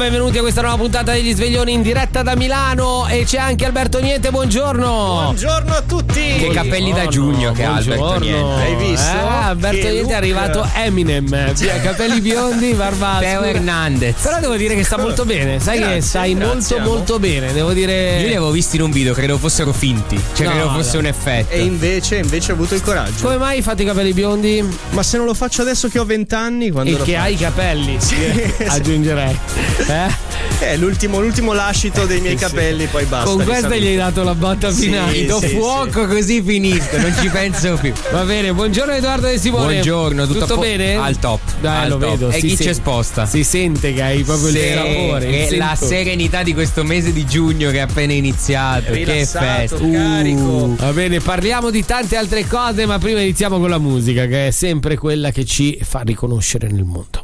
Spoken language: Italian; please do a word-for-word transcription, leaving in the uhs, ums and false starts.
benvenuti a questa nuova puntata degli Sveglioni in diretta da Milano e c'è anche Alberto Niente, buongiorno. Buongiorno a tutti. Che capelli da giugno che ha Alberto Niente. Hai visto? Eh, Alberto che Niente look. è arrivato Eminem, via, capelli biondi, barba Teo scura. Hernandez. Però devo dire che sta molto bene, sai Grazie, che stai grazie, molto amo. molto bene, devo dire. Io li avevo visti in un video, credevo fossero finti. Cioè No, credevo fosse no. un effetto. E invece, invece ho avuto il coraggio. Come mai fate i capelli biondi? Ma se non lo faccio adesso che ho vent'anni, quando E lo che faccio? hai i capelli, aggiungerei. Eh? Eh, l'ultimo, l'ultimo lascito dei miei Sì. capelli, poi basta. Con li questa saluto. gli hai dato la botta Sì, finale. Gli do sì, fuoco così finisco, non ci penso più. Va bene, buongiorno Edoardo De Simone. Buongiorno, tutto, tutto a po- bene? Al top. Dai, al lo top. vedo. E si chi sente- ci sposta? Si sente che hai proprio Sì, il sapore. e il la sento. serenità di questo mese di giugno che è appena iniziato. Rilassato, che festa. carico. Va bene, parliamo di tante altre cose, ma prima iniziamo con la musica, che è sempre quella che ci fa riconoscere nel mondo.